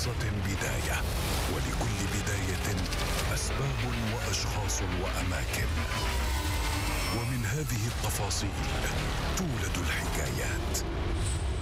قصة بداية، ولكل بداية أسباب وأشخاص وأماكن، ومن هذه التفاصيل تولد الحكايات.